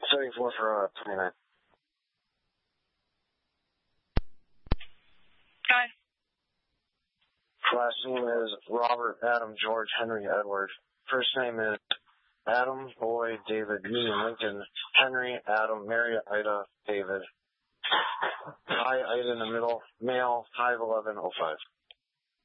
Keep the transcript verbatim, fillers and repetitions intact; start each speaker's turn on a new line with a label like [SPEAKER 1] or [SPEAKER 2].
[SPEAKER 1] seventy-four for uh, twenty-nine.
[SPEAKER 2] Hi.
[SPEAKER 1] Last name is Robert, Adam, George, Henry, Edward. First name is Adam, Boy, David, Union, Lincoln, Henry, Adam, Mary, Ida, David. I, Ida in the middle, male, five eleven oh five.